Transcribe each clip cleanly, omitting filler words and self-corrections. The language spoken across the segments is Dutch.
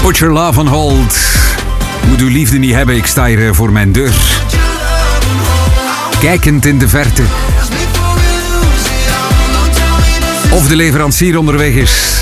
Put your love on hold. Moet uw liefde niet hebben, ik sta hier voor mijn deur. Kijkend in de verte. Of de leverancier onderweg is.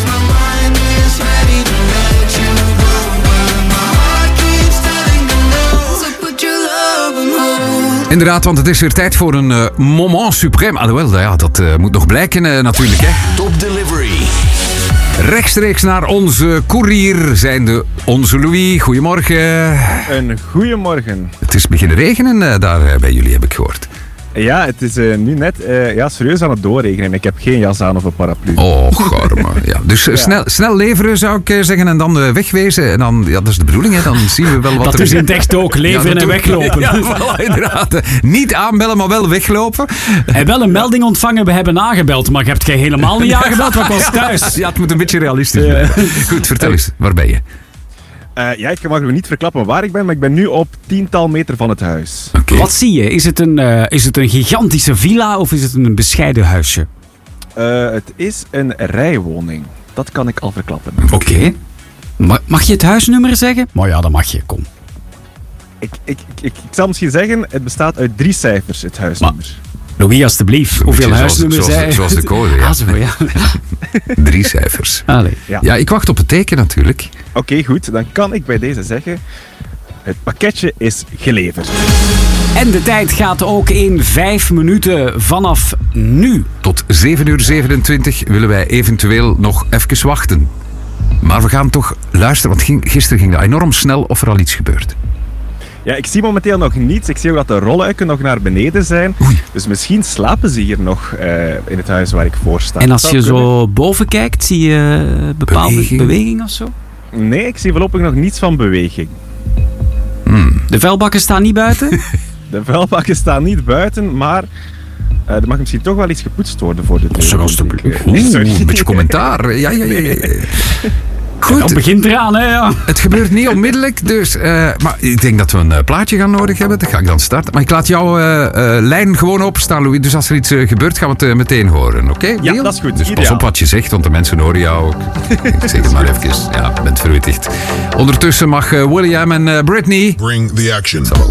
Inderdaad, want het is weer tijd voor een moment suprême. Alhoewel, ja, dat moet nog blijken natuurlijk. Hè. Top Delivery. Rechtstreeks naar onze koerier zijnde onze Louis. Goedemorgen. Een goeiemorgen. Het is beginnen regenen daar bij jullie, heb ik gehoord. Ja, het is nu net serieus aan het doorregenen. Ik heb geen jas aan of een paraplu. Oh, garme. Ja, dus Ja. snel leveren zou ik zeggen en dan wegwezen. En dan, ja, dat is de bedoeling, hè. Dan zien we wel wat Dat er is in het echt ook, leveren en natuurlijk. weglopen. Ja, voilà, inderdaad. Niet aanbellen, maar wel weglopen. En wel een melding ontvangen, we hebben aangebeld. Maar je hebt jij helemaal niet aangebeld, want ik was thuis. Ja, het moet een beetje realistisch blijven. Goed, vertel eens, waar ben je? Ik mag nog niet verklappen waar ik ben, maar ik ben nu op 10-tal meter van het huis. Oké. Wat zie je? Is het een gigantische villa of is het een bescheiden huisje? Het is een rijwoning. Dat kan ik al verklappen. Oké. Mag je het huisnummer zeggen? Maar ja, dat mag je, kom. Ik zal misschien zeggen, het bestaat uit 3 cijfers, het huisnummer. Louis, alstublieft. Hoeveel beetje huisnummers zoals de code, ja. Ah, zo, ja. 3 cijfers. Allee. Ja, ik wacht op het teken natuurlijk. Oké, goed. Dan kan ik bij deze zeggen, het pakketje is geleverd. En de tijd gaat ook in 5 minuten vanaf nu. Tot 7:27 willen wij eventueel nog even wachten. Maar we gaan toch luisteren, want gisteren ging dat enorm snel of er al iets gebeurt. Ja, ik zie momenteel nog niets. Ik zie ook dat de rolluiken nog naar beneden zijn. Oei. Dus misschien slapen ze hier nog in het huis waar ik voor sta. En als Zou je kunnen. zo boven kijkt, zie je bepaalde beweging of zo? Nee, ik zie voorlopig nog niets van beweging. De vuilbakken staan niet buiten? De vuilbakken staan niet buiten, maar er mag misschien toch wel iets gepoetst worden voor de deur. Zo alstublieft. Een beetje commentaar. Ja. Goed, Dat begint eraan, hè? Ja. het gebeurt niet onmiddellijk, dus... maar ik denk dat we een plaatje gaan nodig hebben. Dat ga ik dan starten. Maar ik laat jouw lijn gewoon openstaan, Louis. Dus als er iets gebeurt, gaan we het meteen horen, oké? Ja, Deal? dat is goed. Dus pas Ideaal. op wat je zegt, want de mensen horen jou ook. Ik zeg het maar even. Ja, je bent verwittigd. Ondertussen mag William en Britney... Bring the action.